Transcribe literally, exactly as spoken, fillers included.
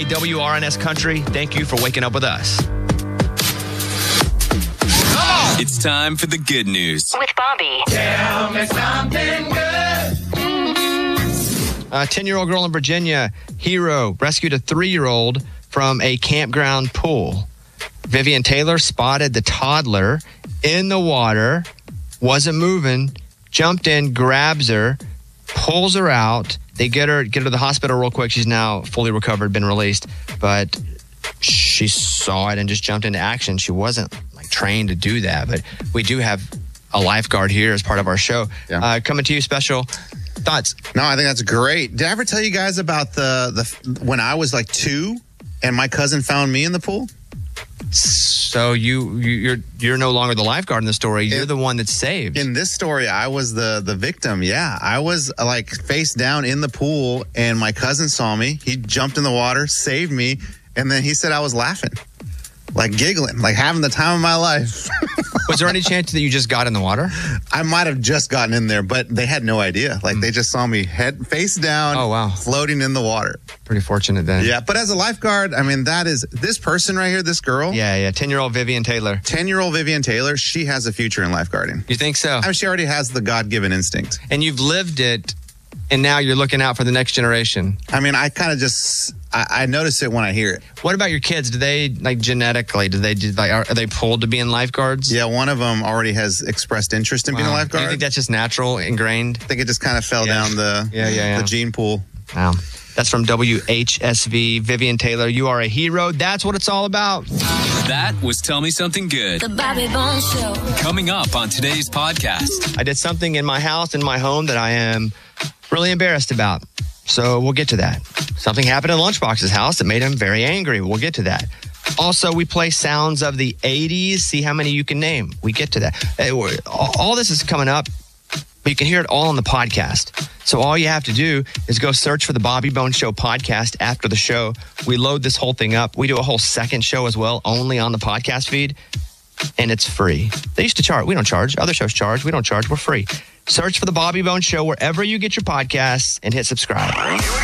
W R N S Country. Thank you for waking up with us. It's time for the good news. With Bobby. Tell me something good. A ten-year-old girl in Virginia, Hero, rescued a three-year-old from a campground pool. Vivian Taylor spotted the toddler in the water, wasn't moving, jumped in, grabs her, pulls her out. They get her get her to the hospital real quick. She's now fully recovered, been released. But she saw it and just jumped into action. She wasn't like trained to do that. But we do have a lifeguard here as part of our show. Yeah. Uh, coming to you special. Thoughts? No, I think that's great. Did I ever tell you guys about the, the when I was like two and my cousin found me in the pool? So you, you you're you're no longer the lifeguard in the story. You're In- the one that's saved. In this story, I was the the victim. Yeah, I was uh, like face down in the pool, and my cousin saw me. He jumped in the water, saved me, and then he said I was laughing, like giggling, like having the time of my life. Was there any chance that you just got in the water? I might have just gotten in there, but they had no idea. Like they just saw me head face down, Oh, wow. floating in the water. Pretty fortunate then. Yeah, but as a lifeguard, I mean, that is this person right here, this girl, Yeah, yeah. ten-year-old Vivian Taylor. ten-year-old Vivian Taylor, she has a future in lifeguarding. You think so? I mean, she already has the God-given instinct. And you've lived it, and now you're looking out for the next generation. I mean, I kind of just, I, I notice it when I hear it. What about your kids? Do they, like, genetically, do they, do, like, are, are they pulled to being lifeguards? Yeah, one of them already has expressed interest in being a Wow. Do lifeguard. you think that's just natural, ingrained? I think it just kind of fell Yeah. down the, Yeah, yeah, yeah. the gene pool. Wow. That's from W H S V. Vivian Taylor, you are a hero. That's what it's all about. That was Tell Me Something Good. The Bobby Bones Show. Coming up on today's podcast. I did something in my house, in my home, that I am really embarrassed about. So we'll get to that. Something happened in Lunchbox's house that made him very angry. We'll get to that. Also, we play sounds of the eighties. See how many you can name. We get to that. Hey, we're- all all this is coming up, but you can hear it all on the podcast. So all you have to do is go search for the Bobby Bones Show podcast after the show. We load this whole thing up. We do a whole second show as well, only on the podcast feed, and it's free. They used to charge. We don't charge. Other shows charge. We don't charge. We're free. Search for the Bobby Bones Show wherever you get your podcasts and hit subscribe.